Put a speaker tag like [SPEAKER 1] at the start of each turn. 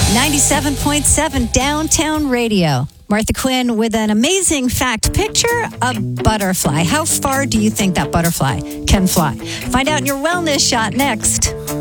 [SPEAKER 1] 97.7 Downtown Radio. Martha Quinn with an amazing fact. Picture a butterfly. How far do you think that butterfly can fly? Find out in your wellness shot next.